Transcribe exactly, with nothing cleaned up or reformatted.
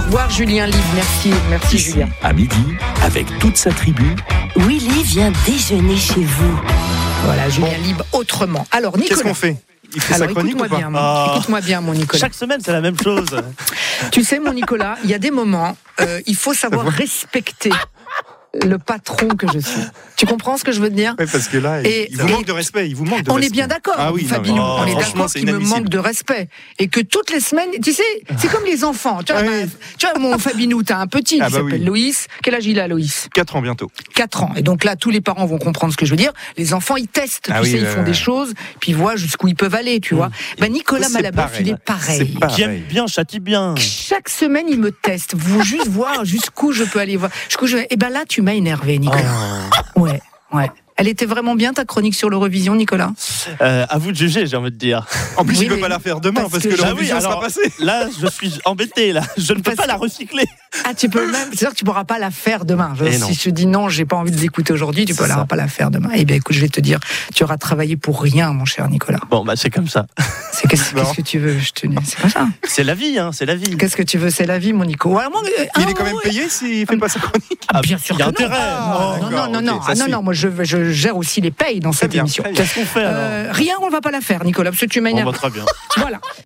Voir Julien Libre, merci, merci Ici, Julien. à midi, avec toute sa tribu. Willy vient déjeuner chez vous. Voilà, Julien Libre autrement. Alors Nicolas. Qu'est-ce qu'on fait? Il fait Alors sa chronique ou écoute-moi pas? bien, mon, Ah. écoute-moi bien, mon Nicolas. Chaque semaine, c'est la même chose. Tu sais, mon Nicolas, il y a des moments, euh, il faut savoir respecter le patron que je suis. Tu comprends ce que je veux te dire? Oui, parce que là, Et- il vous et- manque de respect. Il vous manque de On respect. est bien d'accord, Ah oui, non, Fabinou, mais- on est franchement, d'accord c'est qu'il me inadmissible. manque de respect. Et que toutes les semaines, tu sais, c'est comme les enfants. Tu vois, Ah bah, oui. tu vois mon Fabinou, t'as un petit Ah qui bah s'appelle oui. Loïs. Quel âge il a, Loïs? quatre ans bientôt. quatre ans. Et donc là, tous les parents vont comprendre ce que je veux dire. Les enfants, ils testent, Ah tu oui, sais, ils ouais, font ouais. des choses, puis ils voient jusqu'où ils peuvent aller, tu vois. Ben, Nicolas C'est Malaboeuf, pareil. il est pareil. C'est pareil. Qui aime bien, châtie bien. Chaque semaine, il me teste. Vous juste voir jusqu'où je peux aller voir. Jusqu'où je... Et ben là, tu m'as énervé, Nicolas. Ouais, ouais. Elle était vraiment bien ta chronique sur l'Eurovision, Nicolas. Euh, à vous de juger, j'ai envie de dire. En plus, Oui, il ne peut mais- pas la faire demain parce parce, que que, je- l'Eurovision Ah oui, sera alors- passée. Là, je suis embêté. Là, je ne peux Parce pas la que- recycler. Ah, tu peux même. C'est sûr que tu pourras pas la faire demain. Je- Eh si non. je te dis non, j'ai pas envie de l'écouter aujourd'hui, tu C'est peux ça. pas la faire demain. Eh bien, écoute, je vais te dire, tu auras travaillé pour rien, mon cher Nicolas. Bon, bah c'est comme ça. C'est qu'est-ce, Non. qu'est-ce que tu veux? Je te dis, c'est pas ça. C'est la vie, hein. C'est la vie. Qu'est-ce que tu veux? C'est la vie, mon Nico. Alors, moi, euh, Il ah, est quand même ouais. payé s'il fait pas sa chronique. Ah, bien sûr Il y a que non. intérêt. Ah, non, non, d'accord, non, non, ok, ah, ça non, suit. non, moi je, je gère aussi les payes dans cette bien, émission. très bien. Qu'est-ce qu'on fait alors Euh, rien, on va pas la faire, Nicolas, parce que tu On m'énerves. va très bien. Voilà.